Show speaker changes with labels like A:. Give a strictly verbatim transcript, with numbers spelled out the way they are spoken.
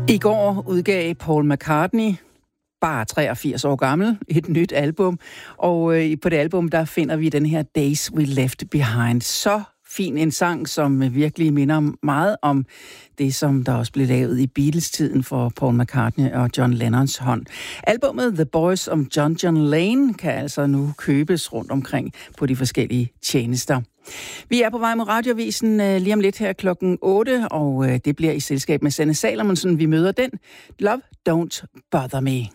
A: I går udgav Paul McCartney, bare treogfirs år gammel, et nyt album. Og øh, på det album, der finder vi den her Days We Left Behind. Så fin en sang, som virkelig minder meget om det, som der også blev lavet i Beatles-tiden for Paul McCartney og John Lennons hånd. Albummet The Boys om John John Lane kan altså nu købes rundt omkring på de forskellige tjenester. Vi er på vej mod Radioavisen øh, lige om lidt her klokken otte, og øh, det bliver i selskab med Sanne Salomonsen. Vi møder den. Love, Don't Bother Me.